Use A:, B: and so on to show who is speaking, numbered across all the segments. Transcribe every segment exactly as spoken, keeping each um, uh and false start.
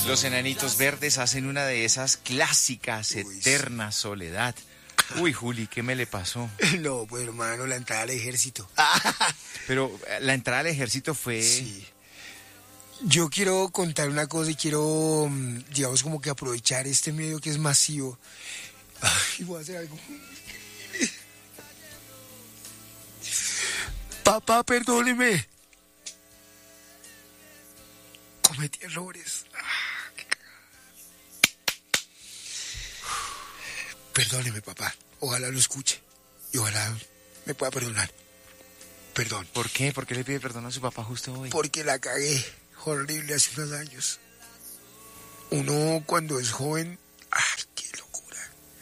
A: Los Enanitos Verdes hacen una de esas clásicas,
B: Uy,
A: Eterna Soledad. Uy, Juli, ¿qué me le pasó?
B: No, pues hermano, la entrada al ejército.
A: Pero la entrada al ejército fue...
B: Sí. Yo quiero contar una cosa y quiero, mm, digamos, como que aprovechar este medio que es masivo. Ay, voy a hacer algo. Papá, perdóneme. Cometí errores. Ah, qué cagada. Perdóneme, papá. Ojalá lo escuche. Y ojalá me pueda perdonar. Perdón.
A: ¿Por qué? ¿Por qué le pide perdón a su papá justo hoy?
B: Porque la cagué. Horrible hace unos años. Uno cuando es joven... ¡Ay, qué locura!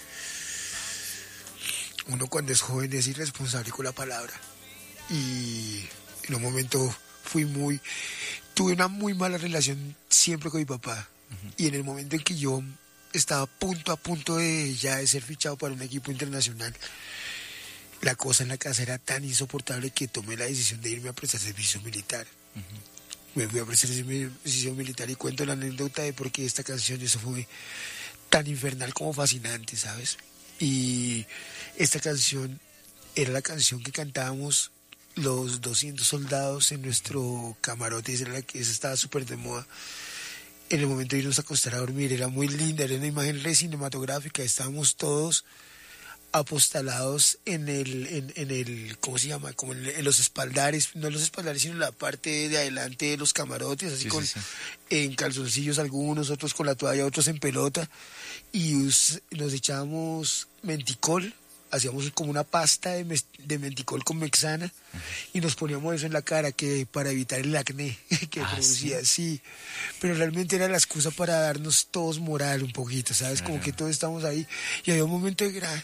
B: Uno cuando es joven es irresponsable con la palabra. Y en un momento fui muy... Tuve una muy mala relación siempre con mi papá. Uh-huh. Y en el momento en que yo estaba punto a punto de ya de ser fichado para un equipo internacional, la cosa en la casa era tan insoportable que tomé la decisión de irme a prestar servicio militar. Uh-huh. Me fui a prestar servicio militar y cuento la anécdota de por qué esta canción, eso fue tan infernal como fascinante, ¿sabes? Y esta canción era la canción que cantábamos los doscientos soldados en nuestro camarote, esa, era la que, esa estaba súper de moda. En el momento de irnos a acostar a dormir, era muy linda, era una imagen re cinematográfica, estábamos todos apostalados en el, en, en el, ¿cómo se llama? Como en, en los espaldares, no en los espaldares, sino en la parte de adelante de los camarotes, así sí, con, sí, sí. En calzoncillos algunos, otros con la toalla, otros en pelota, y us, nos echábamos menticol, hacíamos como una pasta de, mes, de menticol con mexana, uh-huh. Y nos poníamos eso en la cara que para evitar el acné que ah, producía, ¿sí? Sí, pero realmente era la excusa para darnos todos moral un poquito, ¿sabes? Como uh-huh. Que todos estamos ahí, y había un momento de gran...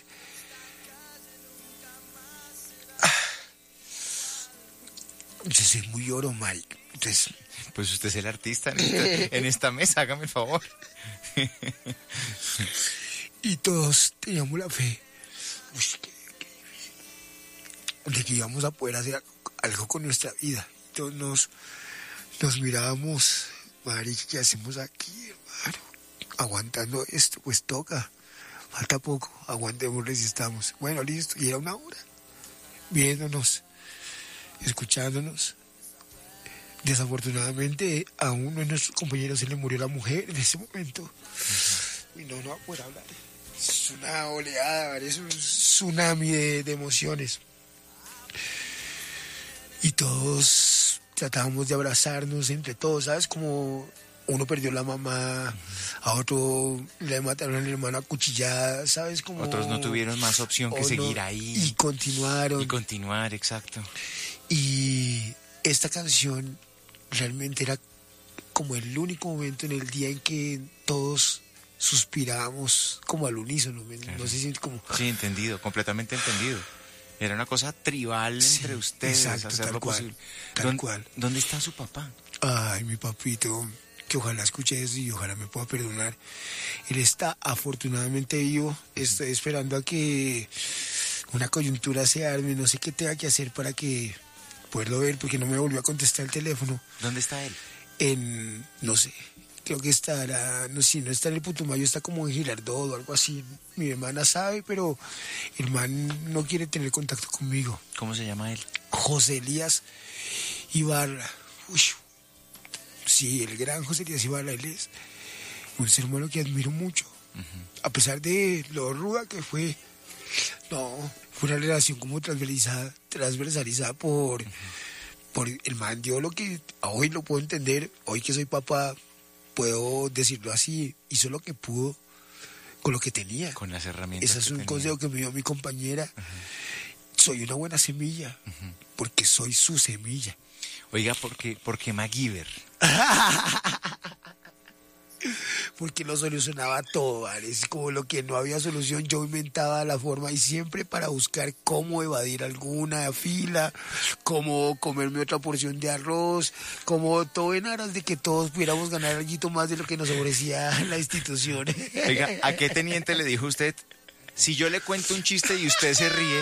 B: Yo soy muy oro, Mike. Entonces...
A: Pues usted es el artista en esta, en esta mesa, hágame el favor.
B: Y todos teníamos la fe. Uy, qué, qué difícil. De que íbamos a poder hacer algo con nuestra vida. Todos nos, nos mirábamos, marica, ¿qué hacemos aquí, hermano? Aguantando esto, pues toca. Falta poco, aguantemos, resistamos. Bueno, listo. Y era una hora. Viéndonos. Escuchándonos. Desafortunadamente a uno de nuestros compañeros se le murió la mujer en ese momento. Uh-huh. Y no, no va a poder hablar. Es una oleada, es un tsunami de, de emociones. Y todos tratábamos de abrazarnos entre todos, ¿sabes? Como uno perdió la mamá, uh-huh. A otro le mataron a la hermana cuchillada, ¿sabes? Como
A: otros no tuvieron más opción que seguir
B: no,
A: ahí.
B: Y continuaron.
A: Y continuar, exacto.
B: Y esta canción realmente era como el único momento en el día en que todos suspirábamos como al unísono, claro. No sé si como...
A: Sí, entendido, completamente entendido. Era una cosa tribal sí, entre ustedes,
B: exacto,
A: hacer
B: tal
A: lo
B: cual,
A: posible.
B: Tal
A: ¿Dónde,
B: cual.
A: ¿Dónde está su papá?
B: Ay, mi papito, que ojalá escuche eso y ojalá me pueda perdonar. Él está afortunadamente vivo, estoy esperando a que una coyuntura se arme, no sé qué tenga que hacer para que poderlo ver, porque no me volvió a contestar el teléfono.
A: ¿Dónde está él?
B: En, no sé, creo que estará, no sé, si no está en el Putumayo, está como en Girardot o algo así. Mi hermana sabe, pero el man no quiere tener contacto conmigo.
A: ¿Cómo se llama él?
B: José Elías Ibarra. Uy, sí, el gran José Elías Ibarra, él es un ser humano que admiro mucho. Uh-huh. A pesar de lo ruda que fue, no, fue una relación como transversalizada, transversalizada por... Uh-huh. Por el man dio lo que hoy lo puedo entender, hoy que soy papá puedo decirlo así, hizo lo que pudo con lo que tenía.
A: Con las herramientas.
B: Ese es un
A: tenía.
B: Consejo que me dio mi compañera. Uh-huh. Soy una buena semilla, uh-huh. Porque soy su semilla.
A: Oiga, ¿por qué, por qué MacGyver?
B: Porque lo solucionaba todo, ¿vale? Es como lo que no había solución, yo inventaba la forma y siempre para buscar cómo evadir alguna fila, cómo comerme otra porción de arroz, como todo en aras de que todos pudiéramos ganar algo más de lo que nos ofrecía la institución.
A: Oiga, ¿a qué teniente le dijo usted? Si yo le cuento un chiste y usted se ríe...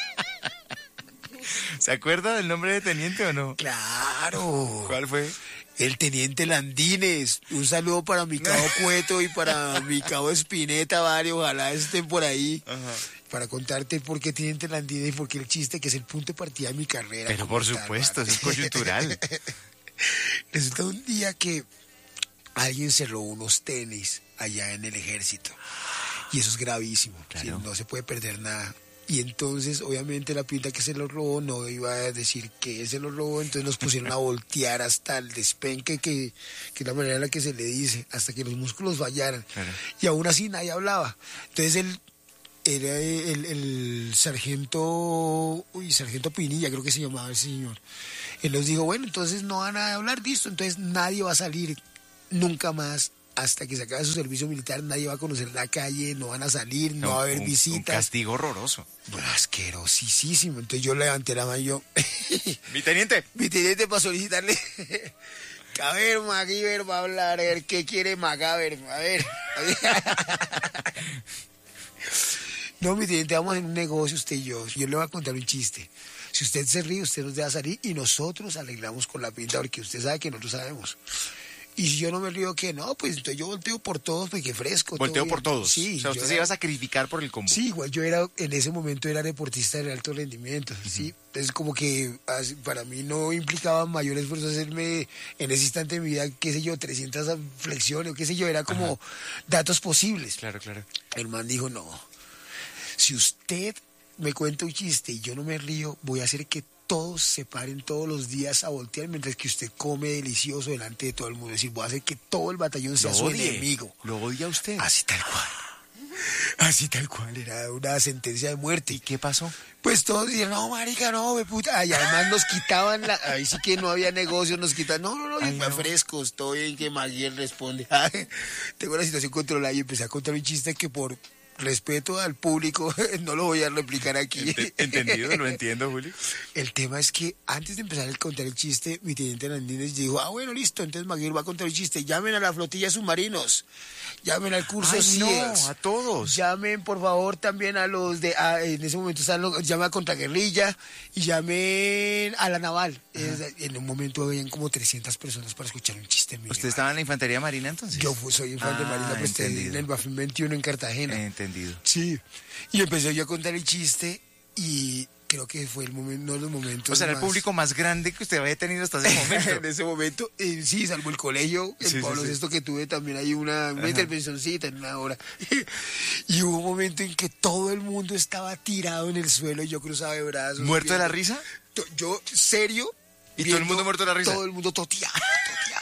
A: ¿Se acuerda del nombre de teniente o no?
B: Claro.
A: ¿Cuál fue?
B: El teniente Landines. Un saludo para mi cabo Cueto y para mi cabo Espineta, varios, ojalá estén por ahí. Ajá. Para contarte por qué teniente Landines y por qué el chiste, que es el punto de partida de mi carrera.
A: Pero por tal, supuesto, eso es coyuntural.
B: Resulta un día que alguien se robó unos tenis allá en el ejército. Y eso es gravísimo. Claro. ¿Sí? No se puede perder nada. Y entonces, obviamente, la pinta que se lo robó no iba a decir que se lo robó, entonces nos pusieron a voltear hasta el despenque, que, que es la manera en la que se le dice, hasta que los músculos fallaran. Claro. Y aún así nadie hablaba. Entonces él era el, el, el sargento, uy, sargento Pinilla, creo que se llamaba el señor. Él nos dijo, bueno, entonces no van a hablar, listo, entonces nadie va a salir nunca más. Hasta que se acabe su servicio militar, nadie va a conocer la calle, no van a salir, no, no va a haber
A: un,
B: visitas.
A: Un castigo horroroso.
B: Bueno, asquerosísimo. Entonces yo levanté la mano y yo...
A: Mi teniente.
B: Mi teniente para solicitarle... A ver, MacGyver va a hablar, a ver, ¿qué quiere MacGyver? A ver. A ver. No, mi teniente, vamos a hacer un negocio usted y yo. Yo le voy a contar un chiste. Si usted se ríe, usted nos deja salir y nosotros alegramos con la pinta, porque usted sabe que nosotros sabemos. Y si yo no me río, que no, pues entonces yo volteo por todos, porque fresco.
A: ¿Volteo por todos?
B: Sí.
A: O sea, usted se iba a sacrificar por el combo.
B: Sí, igual yo era, en ese momento era deportista de alto rendimiento, uh-huh. ¿sí? Entonces como que para mí no implicaba mayor esfuerzo hacerme en ese instante de mi vida, qué sé yo, trescientas flexiones o qué sé yo, era como uh-huh. datos posibles.
A: Claro, claro.
B: El man dijo, no, si usted me cuenta un chiste y yo no me río, voy a hacer que todos se paren todos los días a voltear mientras que usted come delicioso delante de todo el mundo. Es decir, voy a hacer que todo el batallón sea su enemigo.
A: ¿Lo odia usted?
B: Así tal cual. Así tal cual, era una sentencia de muerte.
A: ¿Y qué pasó?
B: Pues todos dijeron, no, marica, no, me puta. Y además nos quitaban, la... ahí sí que no había negocio, nos quitaban, no, no, no, Ay, no. frescos, todo bien que Maguiel responde. Tengo la situación controlada y empecé a contar un chiste que por respeto al público no lo voy a replicar aquí.
A: Entendido, lo entiendo, Julio.
B: El tema es que antes de empezar a contar el chiste, mi teniente Landines dijo, ah, bueno, listo, entonces Maguiel va a contar el chiste. Llamen a la flotilla de submarinos, llamen al curso
A: Ay,
B: C I E S.
A: No, a todos.
B: Llamen, por favor, también a los de, a, en ese momento están los, llamen a Contraguerrilla y llamen a la naval. Es, en un momento habían como trescientas personas para escuchar un chiste mío.
A: ¿Usted estaba en la infantería marina entonces?
B: Yo soy infante ah, marina, pues en el Bafim veintiuno en Cartagena.
A: Entendido.
B: Sí, y empecé yo a contar el chiste y creo que fue el momento, no los momentos.
A: O sea,
B: más...
A: el público más grande que usted había tenido hasta ese momento.
B: En ese momento, eh, sí, salvo el colegio, el sí, Pablo sí, sexto sí. que tuve también hay una, una intervencioncita en una hora. Y hubo un momento en que todo el mundo estaba tirado en el suelo y yo cruzaba de brazos.
A: ¿Muerto viendo, de la risa?
B: Yo, serio.
A: ¿Y todo el mundo muerto de la risa?
B: Todo el mundo toteado, toteado.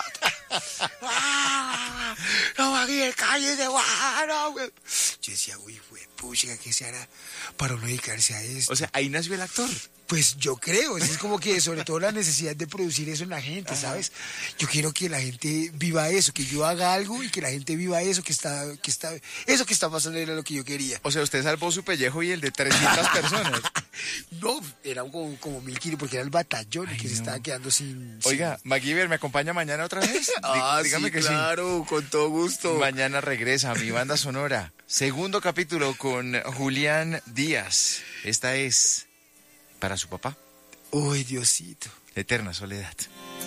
B: ¡Ah! ¡No, Maguiel, cállese, guau! Yo decía, uy, güey, pucha, ¿qué se hará para no dedicarse a esto?
A: O sea, ahí nació el actor.
B: Pues yo creo, es como que sobre todo la necesidad de producir eso en la gente, ¿sabes? Yo quiero que la gente viva eso, que yo haga algo y que la gente viva eso que está, que está, eso que está pasando era lo que yo quería.
A: O sea, usted salvó su pellejo y el de trescientas personas.
B: No, eran como, como mil kilos porque era el batallón Ay, que no. se estaba quedando sin...
A: Oiga,
B: sin...
A: MacGyver, ¿me acompaña mañana otra vez?
B: ah, Dígame sí, que claro, sí. Con todo gusto.
A: Mañana regresa mi banda sonora. Segundo capítulo con Julián Díaz. Esta es... para su papá.
B: Uy, Diosito.
A: Eterna soledad.